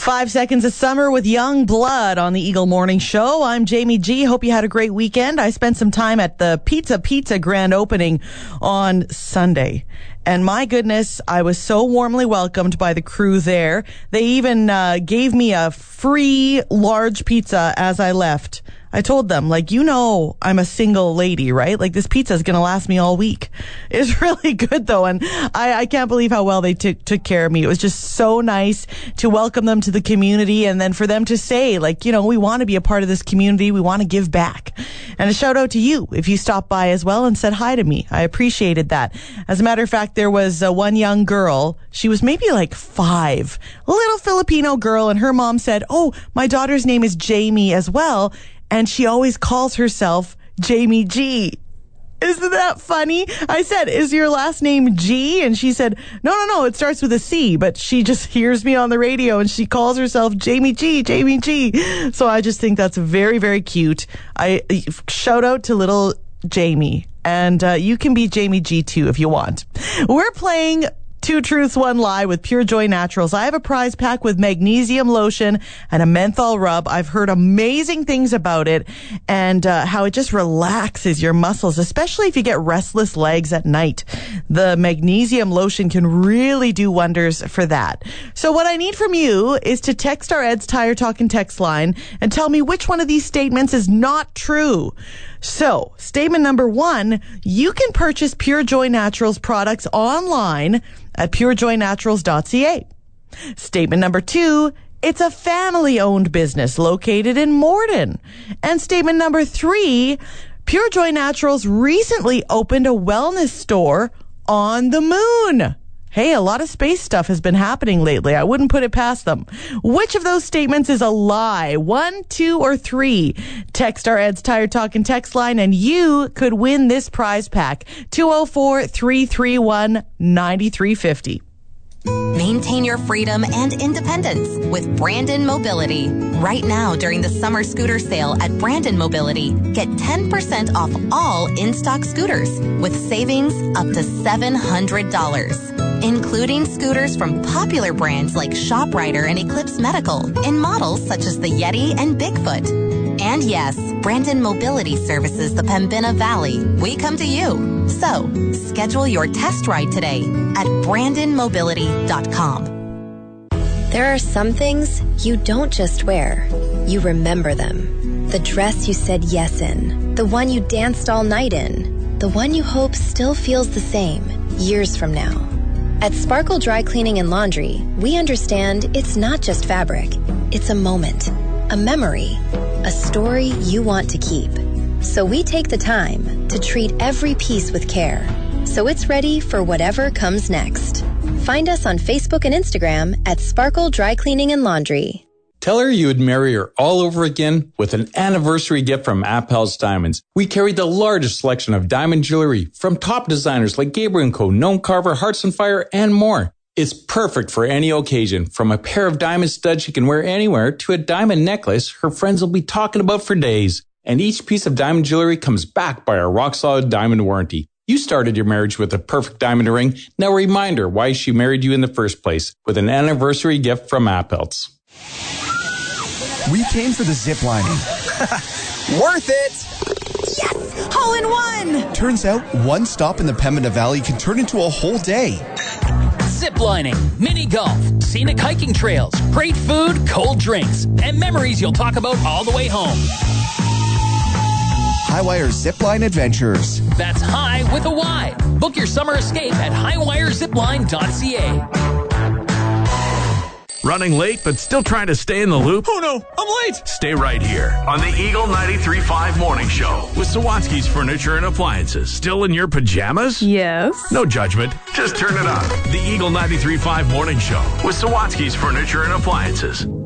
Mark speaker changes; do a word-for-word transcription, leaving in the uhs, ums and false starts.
Speaker 1: Five Seconds of Summer with Young Blood on the Eagle Morning Show. I'm Jamie G. Hope you had a great weekend. I spent some time at the Pizza Pizza grand opening on Sunday. And my goodness, I was so warmly welcomed by the crew there. They even uh, gave me a free large pizza as I left. I told them, like, you know, I'm a single lady, right? Like, this pizza is going to last me all week. It's really good, though, and I, I can't believe how well they t- took care of me. It was just so nice to welcome them to the community, and then for them to say, like, you know, we want to be a part of this community. We want to give back. And a shout out to you if you stopped by as well and said hi to me. I appreciated that. As a matter of fact, there was uh, one young girl. She was maybe like five, a little Filipino girl, and her mom said, oh, my daughter's name is Jamie as well. And she always calls herself Jamie G. Isn't that funny? I said, is your last name G? And she said, no, no, no, it starts with a C. But she just hears me on the radio and she calls herself Jamie G, Jamie G. So I just think that's very, very cute. I shout out to little Jamie. And uh, you can be Jamie G too if you want. We're playing Two Truths, One Lie with Pure Joy Naturals. I have a prize pack with magnesium lotion and a menthol rub. I've heard amazing things about it and uh, how it just relaxes your muscles, especially if you get restless legs at night. The magnesium lotion can really do wonders for that. So what I need from you is to text our Ed's Tire Talk and text line and tell me which one of these statements is not true. So, statement number one, you can purchase Pure Joy Naturals products online at pure joy naturals dot c a. Statement number two, it's a family-owned business located in Morden. And statement number three, Pure Joy Naturals recently opened a wellness store on the moon. Hey, a lot of space stuff has been happening lately. I wouldn't put it past them. Which of those statements is a lie? One, two, or three? Text our Ed's Tire Talk and text line and you could win this prize pack. two oh four, three three one, nine three five oh.
Speaker 2: Maintain your freedom and independence with Brandon Mobility. Right now, during the summer scooter sale at Brandon Mobility, get ten percent off all in-stock scooters with savings up to seven hundred dollars, including scooters from popular brands like ShopRider and Eclipse Medical and models such as the Yeti and Bigfoot. And yes, Brandon Mobility services the Pembina Valley. We come to you. So, schedule your test ride today at brandon mobility dot com.
Speaker 3: There are some things you don't just wear. You remember them. The dress you said yes in. The one you danced all night in. The one you hope still feels the same years from now. At Sparkle Dry Cleaning and Laundry, we understand it's not just fabric. It's a moment, a memory, a story you want to keep. So we take the time to treat every piece with care, so it's ready for whatever comes next. Find us on Facebook and Instagram at Sparkle Dry Cleaning and Laundry.
Speaker 4: Tell her you would marry her all over again with an anniversary gift from Appel's Diamonds. We carry the largest selection of diamond jewelry from top designers like Gabriel and Co, Known Carver, Hearts and Fire, and more. It's perfect for any occasion, from a pair of diamond studs she can wear anywhere to a diamond necklace her friends will be talking about for days. And each piece of diamond jewelry comes backed by our rock-solid diamond warranty. You started your marriage with a perfect diamond ring. Now remind her why she married you in the first place with an anniversary gift from Appel's.
Speaker 5: We came for the zip lining. Worth it!
Speaker 6: Yes! Hole in one!
Speaker 5: Turns out one stop in the Pembina Valley can turn into a whole day.
Speaker 7: Ziplining, mini golf, scenic hiking trails, great food, cold drinks, and memories you'll talk about all the way home.
Speaker 5: Highwire Zipline Adventures.
Speaker 7: That's high with a Y. Book your summer escape at highwire zipline dot c a.
Speaker 8: Running late but still trying to stay in the loop?
Speaker 5: Oh no, I'm late!
Speaker 8: Stay right here on the Eagle ninety-three point five Morning Show with Sawatsky's Furniture and Appliances. Still in your pajamas?
Speaker 1: Yes.
Speaker 8: No judgment. Just turn it on. The Eagle ninety-three point five Morning Show with Sawatsky's Furniture and Appliances.